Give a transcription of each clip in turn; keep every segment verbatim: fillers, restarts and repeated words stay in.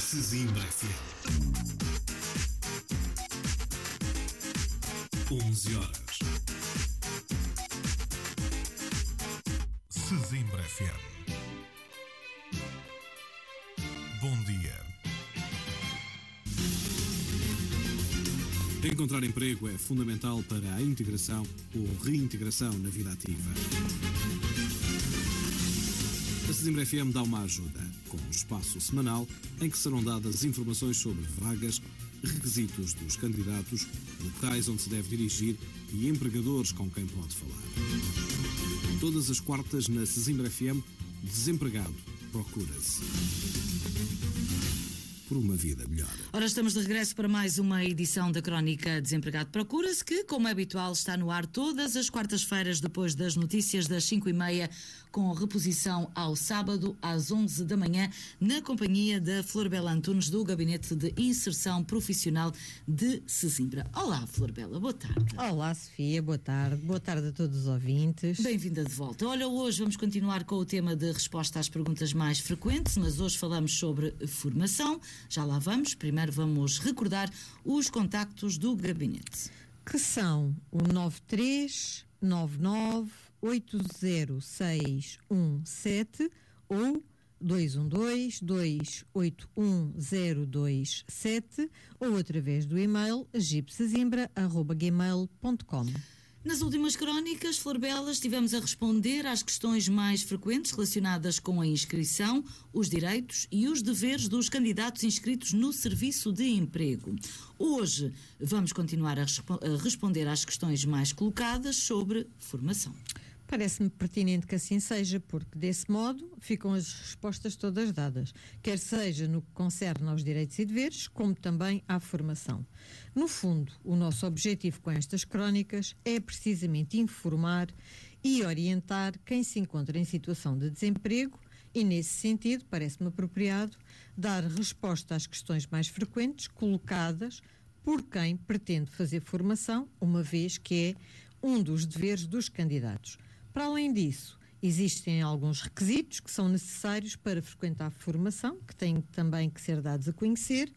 Sesimbra F M. onze horas. Sesimbra F M. Bom dia. Encontrar emprego é fundamental para a integração ou reintegração na vida ativa. A Sesimbra F M dá uma ajuda, com um espaço semanal em que serão dadas informações sobre vagas, requisitos dos candidatos, locais onde se deve dirigir e empregadores com quem pode falar. Todas as quartas na Sesimbra F M, desempregado procura-se por uma vida melhor. Ora, estamos de regresso para mais uma edição da Crónica Desempregado Procura-se, que, como é habitual, está no ar todas as quartas-feiras depois das notícias das cinco e meia, com reposição ao sábado às onze da manhã, na companhia da Flor Bela Antunes, do Gabinete de Inserção Profissional de Sesimbra. Olá, Flor Bela, boa tarde. Olá, Sofia, boa tarde. Boa tarde a todos os ouvintes. Bem-vinda de volta. Olha, hoje vamos continuar com o tema de resposta às perguntas mais frequentes, mas hoje falamos sobre formação. Já lá vamos. Primeiro vamos recordar os contactos do gabinete, que são o nove três nove nove oito zero seis um sete ou dois um dois dois oito um zero dois sete ou através do e-mail gipsesimbra arroba gmail ponto com. Nas últimas crónicas, Flor Bela, estivemos a responder às questões mais frequentes relacionadas com a inscrição, os direitos e os deveres dos candidatos inscritos no Serviço de Emprego. Hoje vamos continuar a, respo- a responder às questões mais colocadas sobre formação. Parece-me pertinente que assim seja, porque desse modo ficam as respostas todas dadas, quer seja no que concerne aos direitos e deveres, como também à formação. No fundo, o nosso objetivo com estas crónicas é precisamente informar e orientar quem se encontra em situação de desemprego e, nesse sentido, parece-me apropriado dar resposta às questões mais frequentes colocadas por quem pretende fazer formação, uma vez que é um dos deveres dos candidatos. Para além disso, existem alguns requisitos que são necessários para frequentar a formação, que têm também que ser dados a conhecer,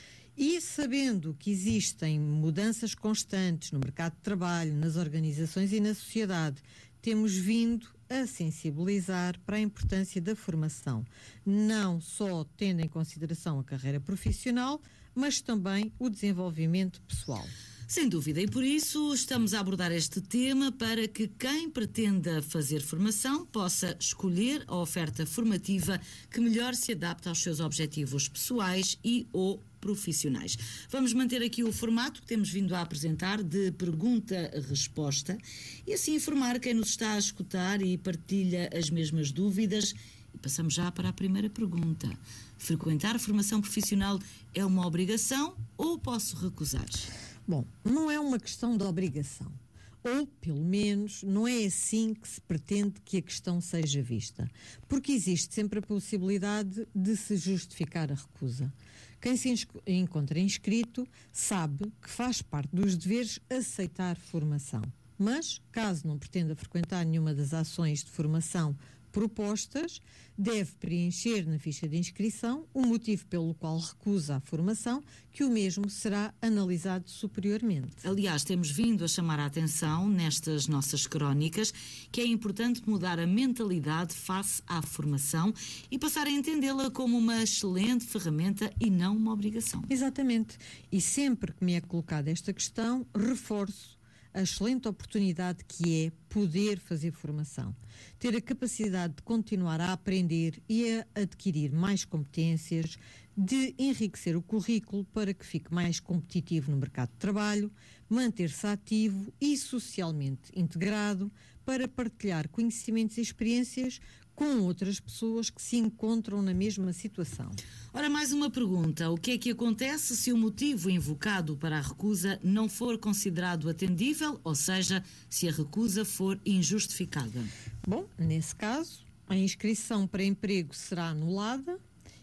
e sabendo que existem mudanças constantes no mercado de trabalho, nas organizações e na sociedade, temos vindo a sensibilizar para a importância da formação, não só tendo em consideração a carreira profissional, mas também o desenvolvimento pessoal. Sem dúvida, e por isso estamos a abordar este tema para que quem pretenda fazer formação possa escolher a oferta formativa que melhor se adapta aos seus objetivos pessoais e ou profissionais. Vamos manter aqui o formato que temos vindo a apresentar de pergunta-resposta e assim informar quem nos está a escutar e partilha as mesmas dúvidas. E passamos já para a primeira pergunta. Frequentar a formação profissional é uma obrigação ou posso recusar? Bom, não é uma questão de obrigação, ou pelo menos não é assim que se pretende que a questão seja vista, porque existe sempre a possibilidade de se justificar a recusa. Quem se encontra inscrito sabe que faz parte dos deveres aceitar formação, mas caso não pretenda frequentar nenhuma das ações de formação propostas, deve preencher na ficha de inscrição o motivo pelo qual recusa a formação, que o mesmo será analisado superiormente. Aliás, temos vindo a chamar a atenção nestas nossas crónicas que é importante mudar a mentalidade face à formação e passar a entendê-la como uma excelente ferramenta e não uma obrigação. Exatamente. E sempre que me é colocada esta questão, reforço a excelente oportunidade que é poder fazer formação, ter a capacidade de continuar a aprender e a adquirir mais competências, de enriquecer o currículo para que fique mais competitivo no mercado de trabalho, manter-se ativo e socialmente integrado para partilhar conhecimentos e experiências com outras pessoas que se encontram na mesma situação. Ora, mais uma pergunta. O que é que acontece se o motivo invocado para a recusa não for considerado atendível, ou seja, se a recusa for injustificada? Bom, nesse caso, a inscrição para emprego será anulada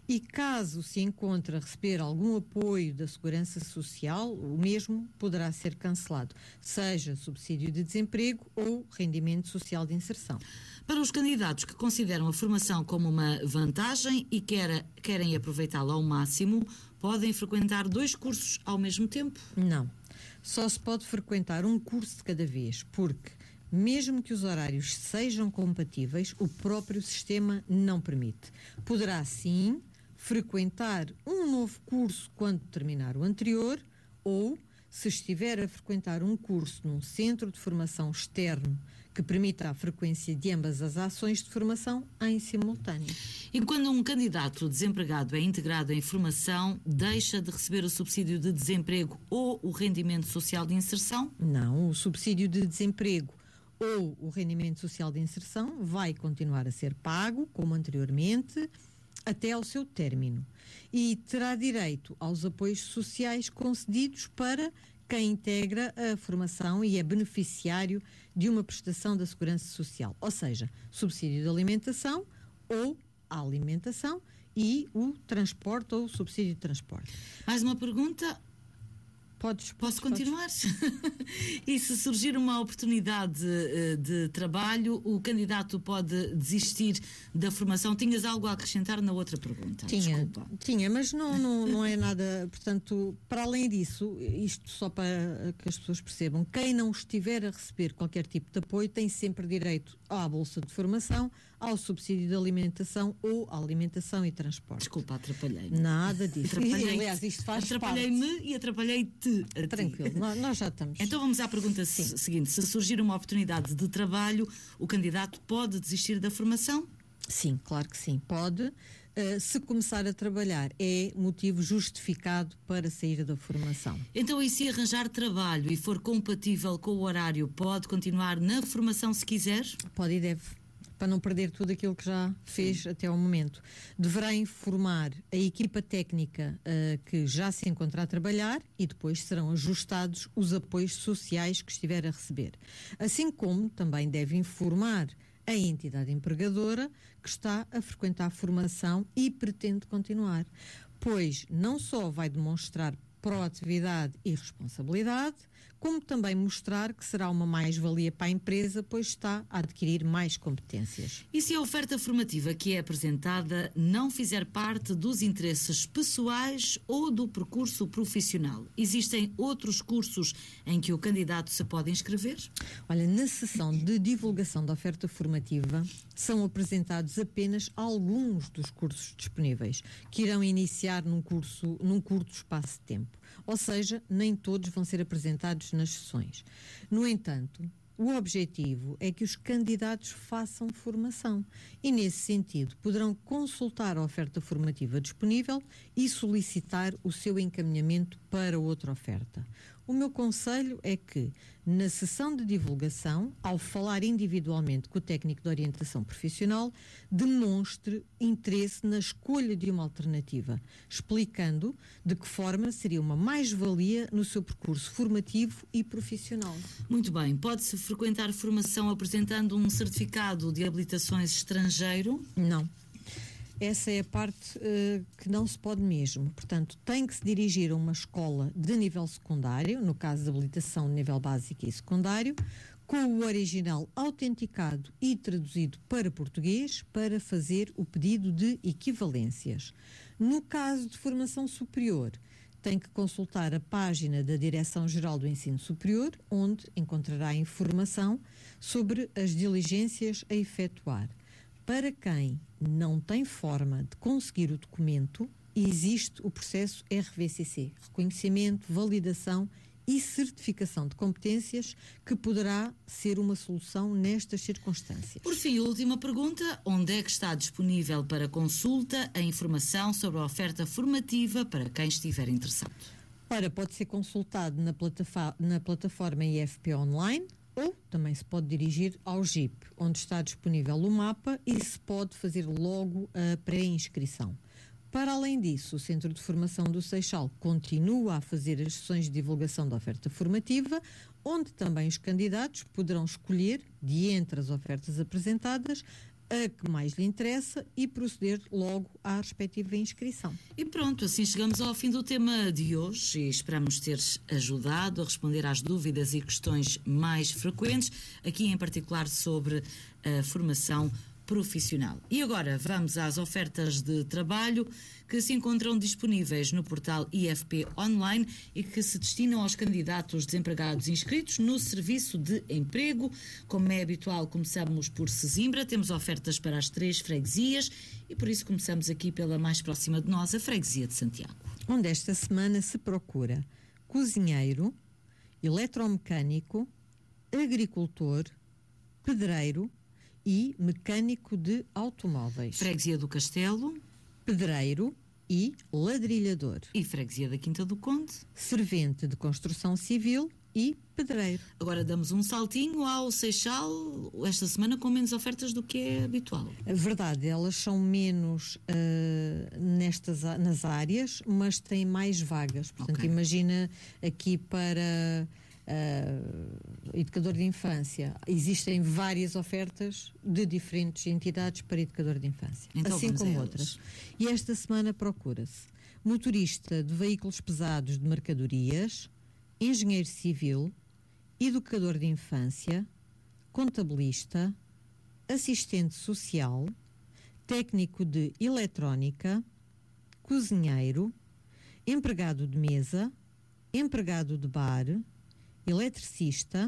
e caso se encontre a receber algum apoio da Segurança Social, o mesmo poderá ser cancelado, seja subsídio de desemprego ou rendimento social de inserção. Para os candidatos que consideram a formação como uma vantagem e quer, querem aproveitá-la ao máximo, podem frequentar dois cursos ao mesmo tempo? Não. Só se pode frequentar um curso de cada vez, porque, mesmo que os horários sejam compatíveis, o próprio sistema não permite. Poderá, sim, frequentar um novo curso quando terminar o anterior ou, se estiver a frequentar um curso num centro de formação externo que permita a frequência de ambas as ações de formação em simultâneo. E quando um candidato desempregado é integrado em formação, deixa de receber o subsídio de desemprego ou o rendimento social de inserção? Não, o subsídio de desemprego ou o rendimento social de inserção vai continuar a ser pago, como anteriormente, até ao seu término. E terá direito aos apoios sociais concedidos para quem integra a formação e é beneficiário de uma prestação da Segurança Social, ou seja, subsídio de alimentação ou a alimentação e o transporte ou subsídio de transporte. Mais uma pergunta. Podes, Posso podes, continuar? E se surgir uma oportunidade de, de trabalho, o candidato pode desistir da formação? Tinhas algo a acrescentar na outra pergunta? Tinha, Desculpa. tinha, mas não, não, não é nada. Portanto, para além disso, isto só para que as pessoas percebam, quem não estiver a receber qualquer tipo de apoio tem sempre direito à bolsa de formação, ao subsídio de alimentação ou à alimentação e transporte. Desculpa, atrapalhei-me. Nada disso. Atrapalhei-te. Aliás, isto faz Atrapalhei-me e atrapalhei-te. a ti. Tranquilo, nós, nós já estamos. Então vamos à pergunta se- seguinte. Se surgir uma oportunidade de trabalho, o candidato pode desistir da formação? Sim, claro que sim, pode. Uh, se começar a trabalhar, é motivo justificado para sair da formação. Então, e se arranjar trabalho e for compatível com o horário, pode continuar na formação se quiser? Pode e deve, para não perder tudo aquilo que já fez Sim. até ao momento. Deverá informar a equipa técnica uh, que já se encontra a trabalhar e depois serão ajustados os apoios sociais que estiver a receber. Assim como também deve informar a entidade empregadora que está a frequentar a formação e pretende continuar, pois não só vai demonstrar proatividade e responsabilidade, como também mostrar que será uma mais-valia para a empresa, pois está a adquirir mais competências. E se a oferta formativa que é apresentada não fizer parte dos interesses pessoais ou do percurso profissional? Existem outros cursos em que o candidato se pode inscrever? Olha, na sessão de divulgação da oferta formativa são apresentados apenas alguns dos cursos disponíveis, que irão iniciar num curso, num curto espaço de tempo. Ou seja, nem todos vão ser apresentados nas sessões. No entanto, o objetivo é que os candidatos façam formação e, nesse sentido, poderão consultar a oferta formativa disponível e solicitar o seu encaminhamento para outra oferta. O meu conselho é que, na sessão de divulgação, ao falar individualmente com o técnico de orientação profissional, demonstre interesse na escolha de uma alternativa, explicando de que forma seria uma mais-valia no seu percurso formativo e profissional. Muito bem. Pode-se frequentar formação apresentando um certificado de habilitações estrangeiro? Não. Essa é a parte uh, que não se pode mesmo. Portanto, tem que se dirigir a uma escola de nível secundário, no caso de habilitação de nível básico e secundário, com o original autenticado e traduzido para português para fazer o pedido de equivalências. No caso de formação superior, tem que consultar a página da Direção-Geral do Ensino Superior, onde encontrará informação sobre as diligências a efetuar. Para quem não tem forma de conseguir o documento, existe o processo R V C C, reconhecimento, validação e certificação de competências, que poderá ser uma solução nestas circunstâncias. Por fim, última pergunta: onde é que está disponível para consulta a informação sobre a oferta formativa para quem estiver interessado? Ora, pode ser consultado na, platafa- na plataforma I F P Online, ou também se pode dirigir ao G I P, onde está disponível o mapa e se pode fazer logo a pré-inscrição. Para além disso, o Centro de Formação do Seixal continua a fazer as sessões de divulgação da oferta formativa, onde também os candidatos poderão escolher, de entre as ofertas apresentadas, a que mais lhe interessa e proceder logo à respectiva inscrição. E pronto, assim chegamos ao fim do tema de hoje e esperamos ter ajudado a responder às dúvidas e questões mais frequentes, aqui em particular sobre a formação profissional. E agora vamos às ofertas de trabalho que se encontram disponíveis no portal I F P Online e que se destinam aos candidatos desempregados inscritos no serviço de emprego. Como é habitual, começamos por Sesimbra, temos ofertas para as três freguesias e por isso começamos aqui pela mais próxima de nós, a freguesia de Santiago. Onde esta semana se procura cozinheiro, eletromecânico, agricultor, pedreiro e mecânico de automóveis. Freguesia do Castelo, pedreiro e ladrilhador. E freguesia da Quinta do Conde, servente de construção civil e pedreiro. Agora damos um saltinho ao Seixal, esta semana com menos ofertas do que é habitual. A verdade, elas são menos uh, nestas, nas áreas, mas têm mais vagas. Portanto, okay. Imagina aqui para Uh, educador de infância, existem várias ofertas de diferentes entidades para educador de infância, então, assim como outras. E esta semana procura-se motorista de veículos pesados de mercadorias, engenheiro civil, educador de infância, contabilista, assistente social, técnico de eletrónica, cozinheiro, empregado de mesa, empregado de bar, eletricista,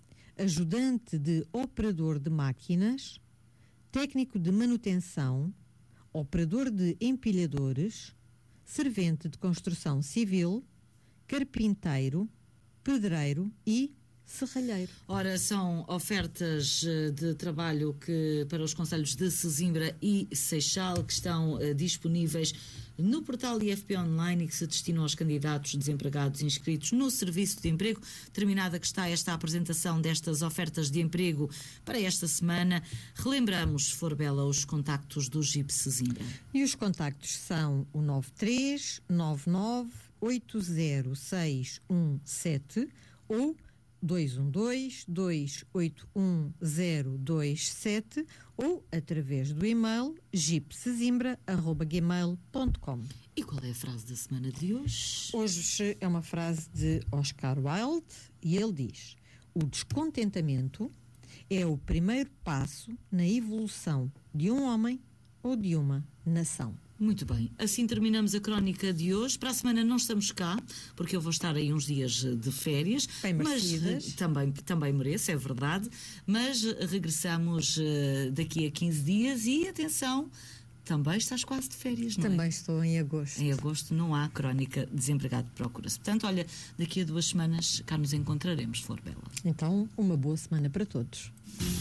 ajudante de operador de máquinas, técnico de manutenção, operador de empilhadores, servente de construção civil, carpinteiro, pedreiro e serralheiro. Ora, são ofertas de trabalho que, para os concelhos de Sesimbra e Seixal, que estão uh, disponíveis no portal I F P Online e que se destinam aos candidatos desempregados inscritos no Serviço de Emprego. Terminada que está esta apresentação destas ofertas de emprego para esta semana, relembramos, se for bela, os contactos do G I P Sesimbra. E os contactos são o nove três nove nove oito zero seis um sete ou dois um dois, dois oito um zero dois sete ou através do e-mail gipsesimbra arroba gmail ponto com. E qual é a frase da semana de hoje? Hoje é uma frase de Oscar Wilde e ele diz: o descontentamento é o primeiro passo na evolução de um homem ou de uma nação. Muito bem, assim terminamos a crónica de hoje. Para a semana não estamos cá, porque eu vou estar aí uns dias de férias. Bem merecidas. Mas também, também mereço, é verdade. Mas regressamos uh, daqui a quinze dias e, atenção, também estás quase de férias, não é? Também estou em agosto. Em agosto não há crónica Desempregado Procura-se. Portanto, olha, daqui a duas semanas cá nos encontraremos, se for bela. Então, uma boa semana para todos.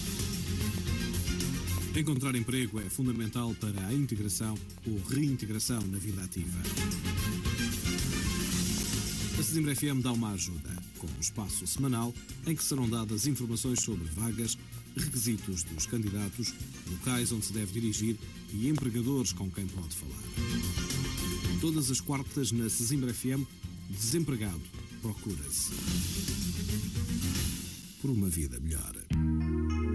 Encontrar emprego é fundamental para a integração ou reintegração na vida ativa. A Sesimbra F M dá uma ajuda, com um espaço semanal em que serão dadas informações sobre vagas, requisitos dos candidatos, locais onde se deve dirigir e empregadores com quem pode falar. Todas as quartas na Sesimbra F M, Desempregado Procura-se. Por uma vida melhor.